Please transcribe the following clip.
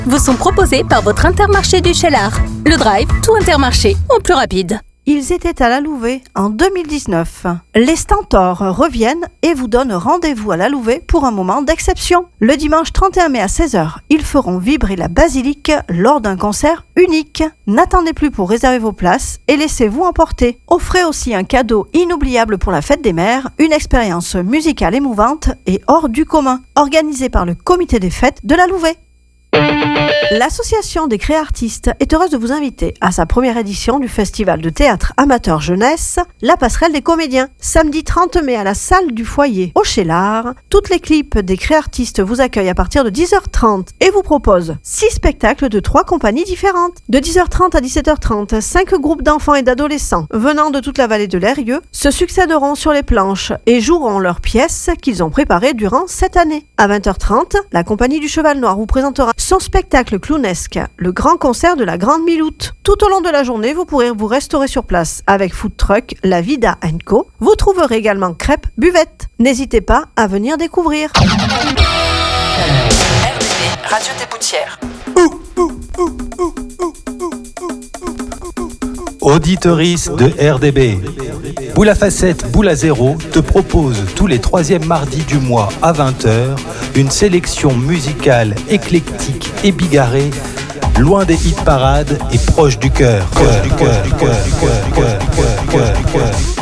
vous sont proposés par votre Intermarché du Cheylard. Le Drive, tout Intermarché, en plus rapide. Ils étaient à la Louvet en 2019. Les Stentors reviennent et vous donnent rendez-vous à la Louvet pour un moment d'exception. Le dimanche 31 mai à 16h, ils feront vibrer la basilique lors d'un concert unique. N'attendez plus pour réserver vos places et laissez-vous emporter. Offrez aussi un cadeau inoubliable pour la fête des mères, une expérience musicale émouvante et hors du commun, organisée par le comité des fêtes de la Louvet. L'Association des Créartistes est heureuse de vous inviter à sa première édition du festival de théâtre amateur jeunesse, La Passerelle des Comédiens. Samedi 30 mai à la salle du foyer au Cheylard, toutes les clips des Créartistes vous accueillent à partir de 10h30 et vous proposent 6 spectacles de 3 compagnies différentes. De 10h30 à 17h30, 5 groupes d'enfants et d'adolescents venant de toute la vallée de l'Eyrieux se succéderont sur les planches et joueront leurs pièces qu'ils ont préparées durant cette année. À 20h30, la compagnie du Cheval Noir vous présentera son spectacle clownesque, le grand concert de la Grande Miloute. Tout au long de la journée, vous pourrez vous restaurer sur place avec food truck, la Vida & Co. Vous trouverez également crêpes, buvettes. N'hésitez pas à venir découvrir. RDB, Radio des Boutières. Auditeurice de RDB. Boule à facettes, boule à zéro te propose tous les 3e mardis du mois à 20h une sélection musicale éclectique et bigarrée, loin des hit parades et proche du cœur.